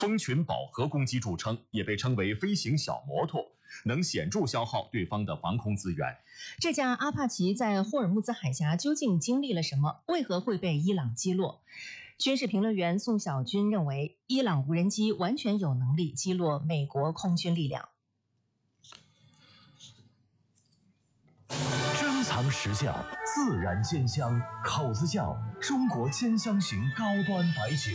蜂群饱和攻击著称，也被称为飞行小摩托，能显著消耗对方的防空资源。 这架阿帕奇在霍尔木兹海峡究竟经历了什么？为何会被伊朗击落？军事评论员宋小军认为，伊朗无人机完全有能力击落美国空军力量。 珍藏实窖，自然鲜香，口子窖，中国兼香型高端白酒。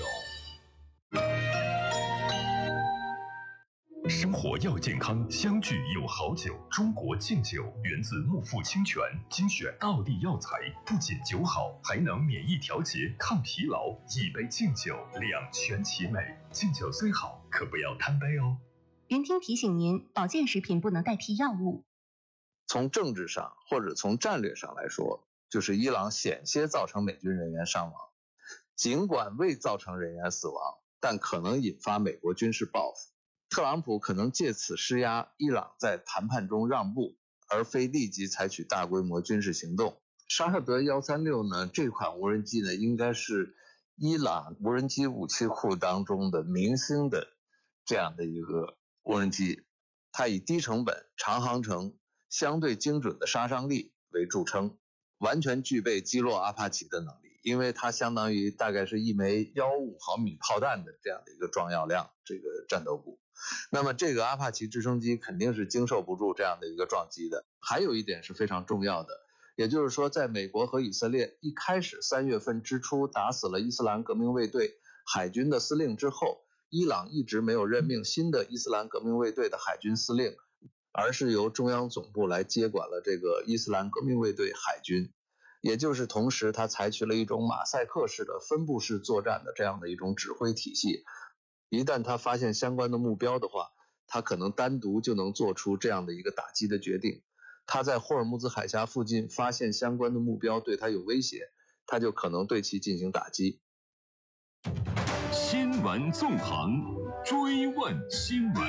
生活要健康，相聚有好酒。中国敬酒源自木富清泉，精选奥地药材，不仅酒好，还能免疫调节、抗疲劳。一杯敬酒，两全其美。敬酒虽好，可不要贪杯哦。 云听提醒您，保健食品不能代替药物。 从政治上或者从战略上来说，就是伊朗险些造成美军人员伤亡，尽管未造成人员死亡，但可能引发美国军事报复。特朗普可能借此施压伊朗在谈判中让步，而非立即采取大规模军事行动。沙赫德136呢，这款无人机呢，应该是伊朗无人机武器库当中的明星的这样的一个无人机。它以低成本、长航程、相对精准的杀伤力为著称，完全具备击落阿帕奇的能力，因为它相当于大概是一枚1.5毫米炮弹的这样的一个装药量，这个战斗部。那么这个阿帕奇直升机肯定是经受不住这样的一个撞击的。还有一点是非常重要的，也就是说，在美国和以色列一开始3月份之初打死了伊斯兰革命卫队海军的司令之后，伊朗一直没有任命新的伊斯兰革命卫队的海军司令，而是由中央总部来接管了这个伊斯兰革命卫队海军。也就是同时他采取了一种马赛克式的分布式作战的这样的一种指挥体系，一旦他发现相关的目标的话，他可能单独就能做出这样的一个打击的决定。他在霍尔木兹海峡附近发现相关的目标对他有威胁，他就可能对其进行打击。 新闻纵横，追问新闻。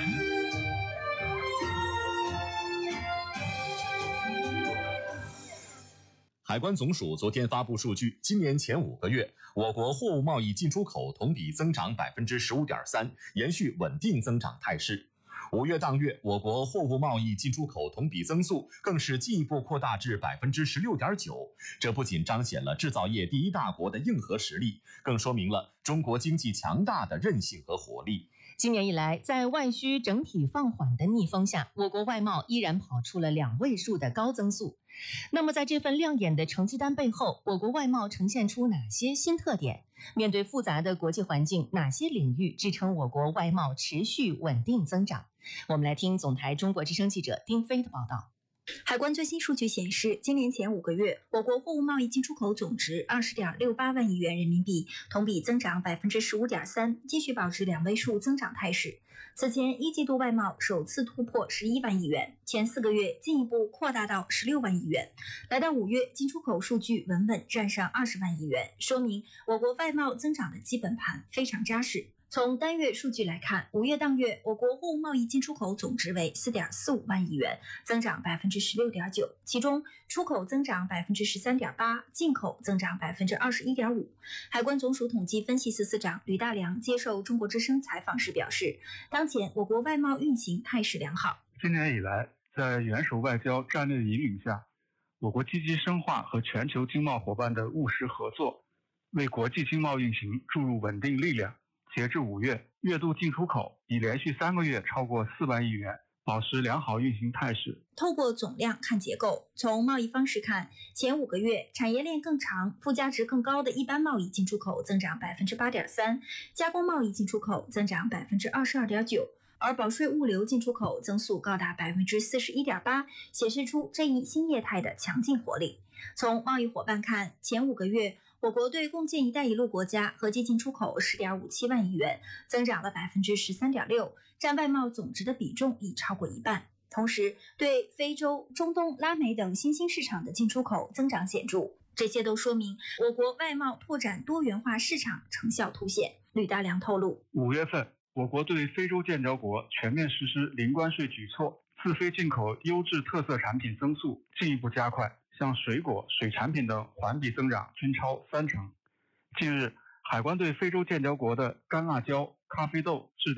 海关总署昨天发布数据，今年前5个月，我国货物贸易进出口同比增长 15.3%， 延续稳定增长态势。5月当月，我国货物贸易进出口同比增速更是进一步扩大至 16.9%， 这不仅彰显了制造业第一大国的硬核实力，更说明了中国经济强大的韧性和活力。 今年以来，在外需整体放缓的逆风下，我国外贸依然跑出了2位数的高增速。那么在这份亮眼的成绩单背后，我国外贸呈现出哪些新特点？面对复杂的国际环境，哪些领域支撑我国外贸持续稳定增长？我们来听总台中国之声记者丁飞的报道。 海关最新数据显示，今年前5个月，我国货物贸易进出口总值 20.68 万亿元人民币，同比增长 15.3%， 继续保持2位数增长态势。此前一季度外贸首次突破11万亿元，前4个月进一步扩大到16万亿元。来到5月，进出口数据稳稳站上20万亿元，说明我国外贸增长的基本盘非常扎实。从单月数据来看，5月当月，我国货物贸易进出口总值为 4.45 万亿元，增长 16.9%， 其中出口增长 13.8%， 进口增长 21.5%。 海关总署统计分析司司长吕大良接受中国之声采访时表示，当前我国外贸运行态势良好。 今年以来，在元首外交战略引领下，我国积极深化和全球经贸伙伴的务实合作，为国际经贸运行注入稳定力量。截至5月，月度进出口已连续3个月超过4万亿元，保持良好运行态势。 透过总量看结构，从贸易方式看，前5个月产业链更长、附加值更高的一般贸易进出口增长 8.3%， 加工贸易进出口增长 22.9%， 而保税物流进出口增速高达 41.8%， 显示出这一新业态的强劲活力。从贸易伙伴看，前5个月我国对共建“一带一路”国家合计进出口 10.57 万亿元，增长了 13.6%， 占外贸总值的比重已超过一半。同时，对非洲、中东、拉美等新兴市场的进出口增长显著，这些都说明我国外贸拓展多元化市场成效凸显。吕大良透露 ，5月份，我国对非洲建交国全面实施零关税举措，自非进口优质特色产品增速进一步加快，像水果、水产品等环比增长均超30%。近日， 海关对非洲建交国的干辣椒、咖啡豆制